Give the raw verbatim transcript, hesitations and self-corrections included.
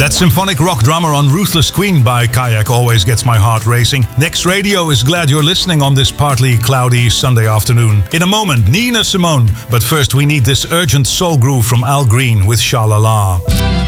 That symphonic rock drummer on Ruthless Queen by Kayak always gets my heart racing. Next Radio is glad you're listening on this partly cloudy Sunday afternoon. In a moment, Nina Simone. But first we need this urgent soul groove from Al Green with Sha La La.